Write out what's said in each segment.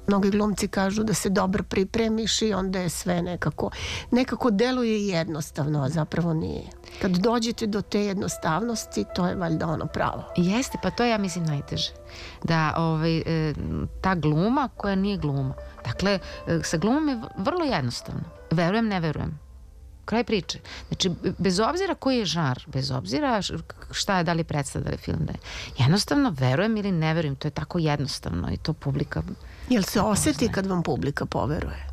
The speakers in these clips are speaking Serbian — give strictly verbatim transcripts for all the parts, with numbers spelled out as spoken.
Mnogi glumci kažu da se dobro pripremiš i onda je sve nekako, nekako deluje jednostavno, a zapravo nije. Kad dođete do te jednostavnosti, to je valjda ono pravo. Jeste, pa to je, ja mislim, najteže. Da ovaj, ta gluma koja nije gluma. Dakle, sa glumom je vrlo jednostavno. Verujem, ne verujem. Kraj priče. Znači, bez obzira koji je žanr, bez obzira šta je, da li predstav, da li film, da je. Jednostavno, verujem ili ne verujem, to je tako jednostavno i to publika... Jel se osjeti kad vam publika poveruje?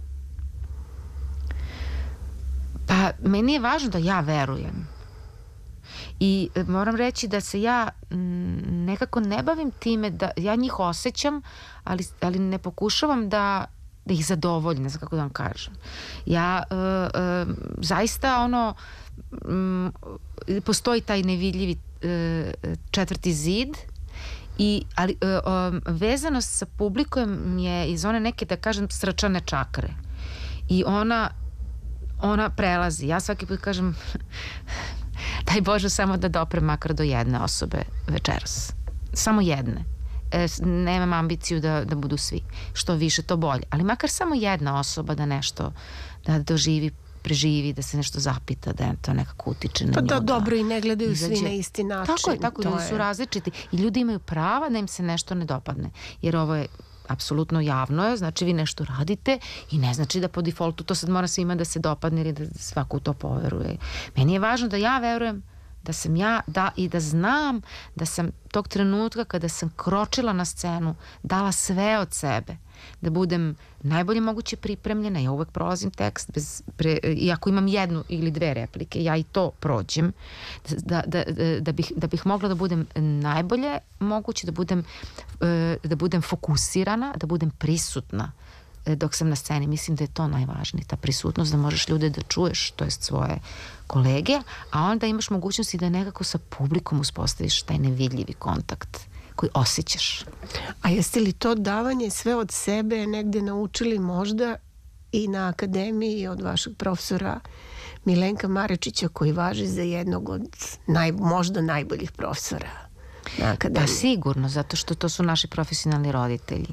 Pa, meni je važno da ja verujem. I moram reći da se ja nekako ne bavim time da ja njih osjećam, ali, ali ne pokušavam da da ih zadovolji, ne znam kako da vam kažem. Ja uh, uh, zaista ono um, postoji taj nevidljivi uh, četvrti zid i ali uh, um, vezanost sa publikom je iz one neke, da kažem, srčane čakre. I ona ona prelazi. Ja svaki put kažem daj Bože samo da doprem makar do jedne osobe večeras. Samo jedne. Nemam ambiciju da, da budu svi. Što više, to bolje. Ali makar samo jedna osoba da nešto, da doživi, preživi, da se nešto zapita, da to nekako utiče na nju. Pa da, dobro, i ne gledaju izađe. Svi na isti način. Tako je, tako da su različiti. I ljudi imaju prava da im se nešto ne dopadne. Jer ovo je apsolutno javno je, znači vi nešto radite i ne znači da po defaultu to sad mora svima da se dopadne ili da svako u to poveruje. Meni je važno da ja verujem da sam ja, da i da znam da sam tog trenutka kada sam kročila na scenu dala sve od sebe, da budem najbolje moguće pripremljena. Ja uvek prolazim tekst bez pre, i ako imam jednu ili dve replike, ja i to prođem da, da, da, da, bih, da bih mogla da budem najbolje moguće, da budem da budem fokusirana, da budem prisutna dok sam na sceni. Mislim da je to najvažnije, ta prisutnost, da možeš ljude da čuješ, to jest svoje kolege, a onda imaš mogućnost i da nekako sa publikom uspostaviš taj nevidljivi kontakt koji osjećaš. A jeste li to davanje sve od sebe negde naučili možda i na akademiji od vašeg profesora Milenka Marečića, koji važi za jednog od naj, možda najboljih profesora na akademiji? Pa sigurno, zato što to su naši profesionalni roditelji.